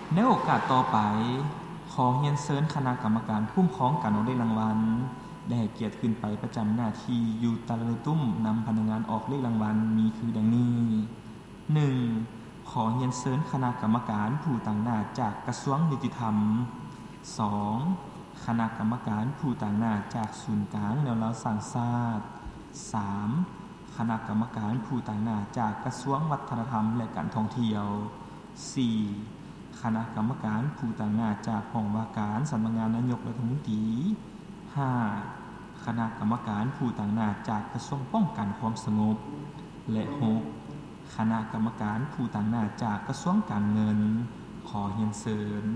ในโอกาสต่อไปขอเรียนเชิญคณะกรรมการคุ้มครองการออกเลขรางวัลได้ให้เกียรติขึ้นไปประจำหน้าที่อยู่ตะละตุ้มนำพนักงานออกเลขรางวัลมีคือดังนี้ 1. ขอเรียนเชิญคณะกรรมการผู้ต่างหน้าจากกระทรวงยุติธรรม 2. คณะกรรมการผู้ต่างหน้าจากศูนย์กลางแนวเราสร้างชาติ 3. คณะกรรมการผู้ต่างหน้าจากกระทรวงวัฒนธรรมและการท่องเที่ยว 4. คณะกรรมการผู้ต่างหน้าจากห้องว่าการสำนักงานนายกรัฐมนตรี 5. คณะกรรมการผู้ต่างหน้าจากกระทรวงป้องกันความสงบ และ 6. คณะกรรมการผู้ต่างหน้าจากกระทรวงการเงินขอเรียนเชิญ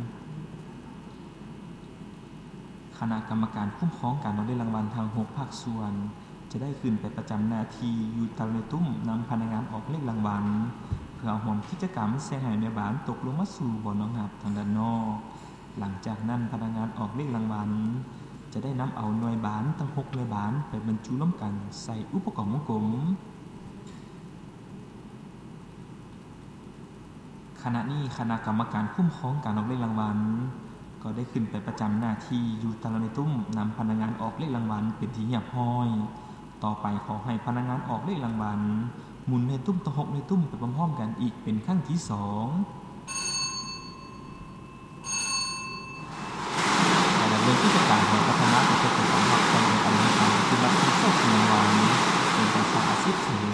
คณะกรรมการคุ้มครองการออกเลขรางวัลทาง6ภาคส่วนจะได้ขึ้นไปประจำหน้าที่อยู่ตะละตุ้มนำพนักงานออกเลขรางวัลเพื่อร่วมกิจกรรมแสดงให้แม่บ้านตกลงมาสู่บ่อน้องหับทางด้านนอกหลังจากนั้นพนักงานออกเลขรางวัลจะได้นำเอาหน่วยบานทั้ง6หน่วยบานไปบรรจุร่วมกันใส่อุปกรณ์วงกลมขณะนี้คณะกรรมการคุ้มครองการออกเลขรางวัลก็ได้ขึ้นไปประจำหน้าที่อยู่ตะละตุ้มนำพนักงานออกเลขรางวัลเป็นที่เรียบร้อยต่อไปขอให้พนักงานออกเลขรางวัลหมุนในตุ้มตะ6ในตุ้มไปพร้อมๆกันอีกเป็นครั้งที่2แต่ละเรื่องกิจการของพัฒนาประเทศเป็นการรับใช้ในการเมืองคือรับผิดชอบรางวัลเป็นการสร้างอาชีพเสริม